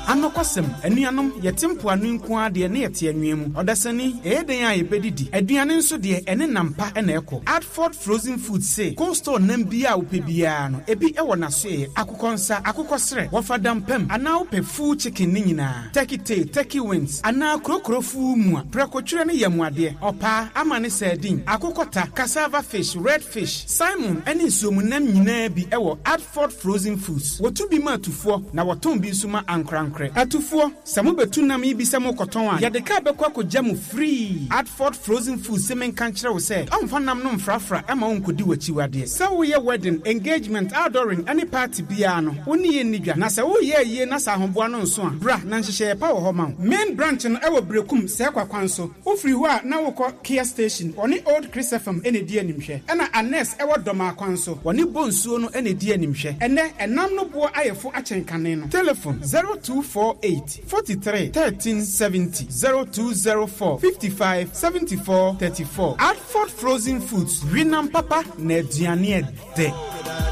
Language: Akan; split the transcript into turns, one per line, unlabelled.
Anokwasem anuanom yetimpo anu nko ade ne yete anwemu odasani eden a yebedidi aduane nso de ene nampa na eko Adford Frozen Food say cold store nam bia opebia no ebi ewo naso akokonsa akokosre wofadam pem ana ope full chicken ni nyina turkey wings ana krokrofu mu prekotwere ne yamuade opa amane sardine akokota cassava fish red fish salmon ene nsomunam nyina bi ewo Adford Frozen Foods wotu bi ma tufo na woton bi suma ankrankre atufo samu betunam ibi samu koton a yadeka bekwa kojamu free Adford Frozen Foods semen kanchre wo se amfa nam no mfrafra ema onkodi wachiwade se wo ye wedding engagement outdooring any party bia no woni ye nidwa na se wo ye na sa hoboa no nso a bra na nhyehyɛ pa wo ho ma main branch no ewo brekum se kwakwanso wo free ho a na wo kɔ Kia station oni Old Chris FM enedi animhwɛ ɛna Anes ewo doma akwanso oni bonsuo no enedi animhwɛ ɛnɛ enam no bo ayefo akyenkane no telephone 0248 43 1370 0204 55 74 34 Adford Frozen Foods Winam Papa na aduane de